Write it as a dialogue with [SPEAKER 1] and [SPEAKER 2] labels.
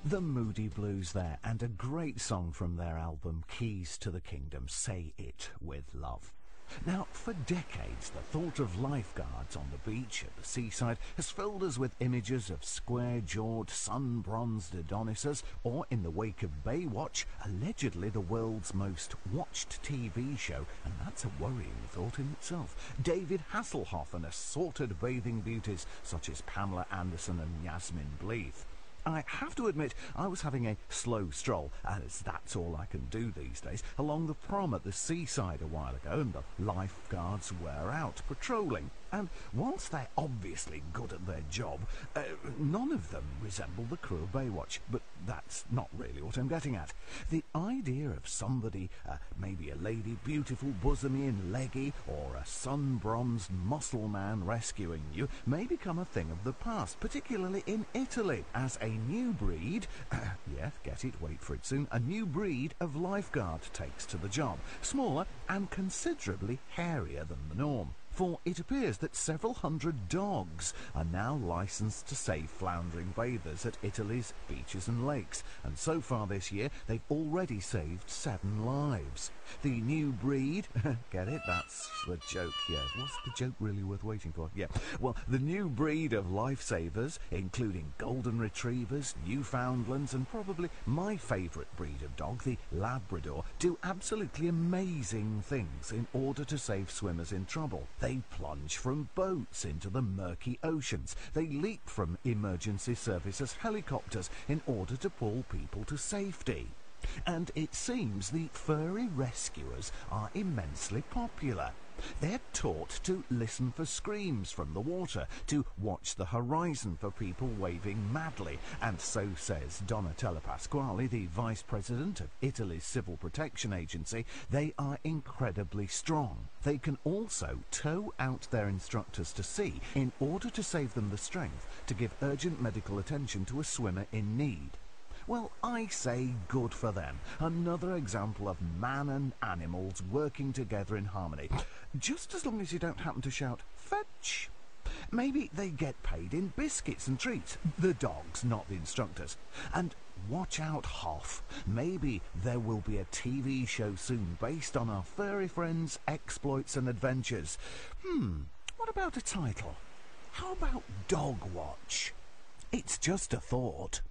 [SPEAKER 1] The Moody Blues there, and a great song from their album Keys to the Kingdom, Say It With Love. Now, for decades, the thought of lifeguards on the beach at the seaside has filled us with images of square-jawed, sun-bronzed Adonises, or in the wake of Baywatch, allegedly the world's most watched TV show, and that's a worrying thought in itself. David Hasselhoff and assorted bathing beauties such as Pamela Anderson and Yasmin Bleeth. I have to admit, I was having a slow stroll, as that's all I can do these days, along the prom at the seaside a while ago, and the lifeguards were out patrolling. And whilst they're obviously good at their job, none of them resemble the crew of Baywatch. But that's not really what I'm getting at. The idea of somebody, maybe a lady, beautiful, bosomy and leggy, or a sun-bronzed muscle man rescuing you, may become a thing of the past, particularly in Italy, as a new breed, yes, get it, wait for it soon, a new breed of lifeguard takes to the job, smaller and considerably hairier than the norm. For it appears that several hundred dogs are now licensed to save floundering bathers at Italy's beaches and lakes, and so far this year they've already saved 7 lives. The new breed, get it? That's the joke, yeah. What's the joke really worth waiting for? Yeah, well, the new breed of lifesavers, including golden retrievers, Newfoundlands, and probably my favourite breed of dog, the Labrador, do absolutely amazing things in order to save swimmers in trouble. They plunge from boats into the murky oceans. They leap from emergency services helicopters in order to pull people to safety. And it seems the furry rescuers are immensely popular. They're taught to listen for screams from the water, to watch the horizon for people waving madly, and so says Donatella Pasquale, the Vice President of Italy's Civil Protection Agency, they are incredibly strong. They can also tow out their instructors to sea in order to save them the strength to give urgent medical attention to a swimmer in need. Well, I say good for them. Another example of man and animals working together in harmony. Just as long as you don't happen to shout, fetch. Maybe they get paid in biscuits and treats. The dogs, not the instructors. And watch out, Hoff. Maybe there will be a TV show soon based on our furry friends' exploits and adventures. What about a title? How about Dog Watch? It's just a thought.